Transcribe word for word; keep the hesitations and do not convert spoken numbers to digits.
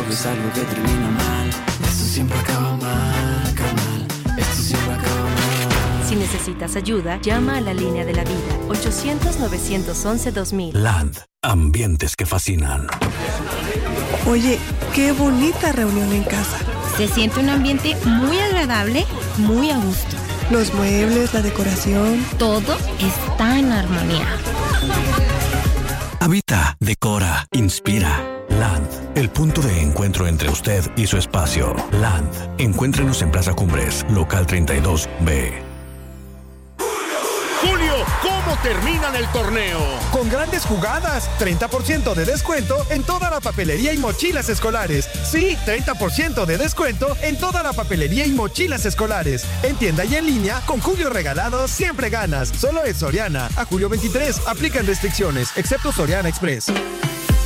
es algo que termina mal. Esto siempre acaba mal, carnal. Esto siempre acaba mal. Si necesitas ayuda, llama a la línea de la vida, ochocientos, novecientos once, dos mil. Land, ambientes que fascinan. Oye, qué bonita reunión en casa. Se siente un ambiente muy agradable, muy a gusto. Los muebles, la decoración. Todo está en armonía. Habita, decora, inspira. Land, el punto de encuentro entre usted y su espacio. Land, encuéntrenos en Plaza Cumbres, local treinta y dos B. Julio, ¿cómo terminan el torneo? Con grandes jugadas, treinta por ciento de descuento en toda la papelería y mochilas escolares. Sí, treinta por ciento de descuento en toda la papelería y mochilas escolares. En tienda y en línea, con Julio Regalado siempre ganas. Solo es Soriana. A julio veintitrés, aplican restricciones, excepto Soriana Express.